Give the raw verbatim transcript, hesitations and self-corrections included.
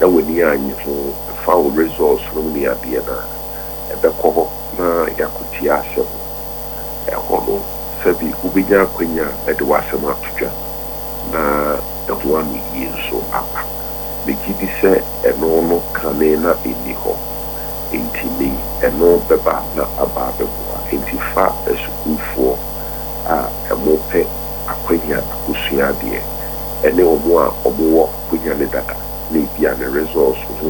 na wani anyi ho fa wo results no ni ade na ebekọ ho na yakuti asem ehọ no sabi ubenya kwanya ede wasem atutwa na ehọ ani yinso apa megidi se eno no kane na eni ho enti ni eno beba na aba beboa enti fa esukufo a emope akwanya akusua de ene omo a omo wo kwanya ne dada na bia ne results ho